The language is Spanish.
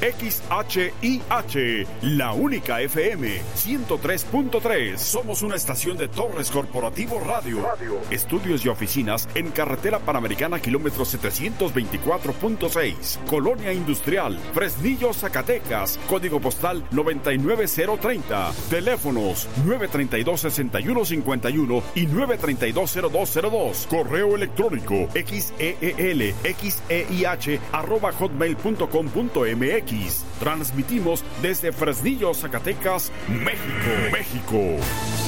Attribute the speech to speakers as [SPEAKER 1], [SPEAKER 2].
[SPEAKER 1] XHIH, la única FM 103.3. Somos una estación de Torres Corporativo Radio. Estudios y oficinas en Carretera Panamericana, kilómetro 724.6. Colonia Industrial, Fresnillo, Zacatecas. Código postal 99030. Teléfonos 932-6151 y 932-0202. Correo electrónico xeelxeih@hotmail.com.mx. Transmitimos desde Fresnillo, Zacatecas, México.